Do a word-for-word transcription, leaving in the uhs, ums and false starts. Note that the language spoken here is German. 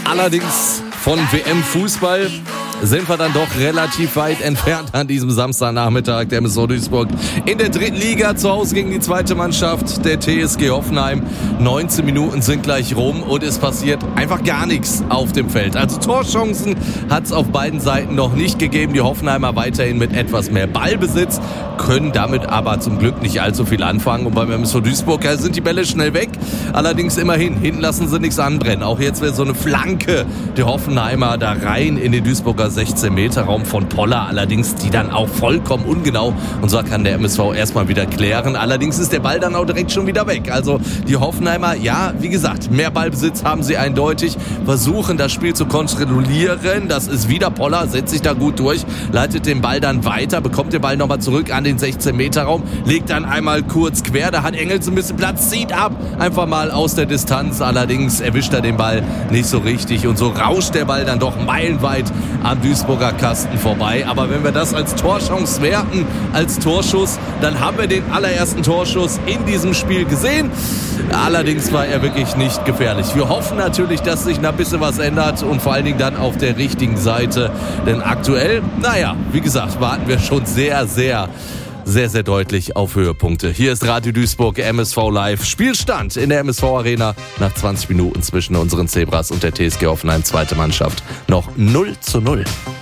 Allerdings von W M-Fußball sind wir dann doch relativ weit entfernt an diesem Samstagnachmittag. Der M S V Duisburg in der dritten Liga zu Hause gegen die zweite Mannschaft, der T S G Hoffenheim. neunzehn Minuten sind gleich rum und es passiert einfach gar nichts auf dem Feld. Also Torchancen hat es auf beiden Seiten noch nicht gegeben. Die Hoffenheimer weiterhin mit etwas mehr Ballbesitz, können damit aber zum Glück nicht allzu viel anfangen. Und beim M S V Duisburg sind die Bälle schnell weg. Allerdings immerhin, hinten lassen sie nichts anbrennen. Auch jetzt wäre so eine Flanke der Hoffenheimer da rein in den Duisburger sechzehn Meter Raum von Poller, allerdings die dann auch vollkommen ungenau, und so kann der M S V erstmal wieder klären. Allerdings ist der Ball dann auch direkt schon wieder weg. Also die Hoffenheimer, ja, wie gesagt, mehr Ballbesitz haben sie eindeutig, versuchen das Spiel zu kontrollieren. Das ist wieder Poller, setzt sich da gut durch, leitet den Ball dann weiter, bekommt den Ball nochmal zurück an den sechzehn Meter Raum, legt dann einmal kurz quer, da hat Engels ein bisschen Platz, zieht ab, einfach mal aus der Distanz, allerdings erwischt er den Ball nicht so richtig und so rauscht der Ball dann doch meilenweit am Duisburger Kasten vorbei. Aber wenn wir das als Torchance werten, als Torschuss, dann haben wir den allerersten Torschuss in diesem Spiel gesehen. Allerdings war er wirklich nicht gefährlich. Wir hoffen natürlich, dass sich ein bisschen was ändert und vor allen Dingen dann auf der richtigen Seite. Denn aktuell, naja, wie gesagt, warten wir schon sehr, sehr sehr, sehr deutlich auf Höhepunkte. Hier ist Radio Duisburg, M S V Live. Spielstand in der M S V Arena nach zwanzig Minuten zwischen unseren Zebras und der T S G Hoffenheim, zweite Mannschaft. Noch null zu null.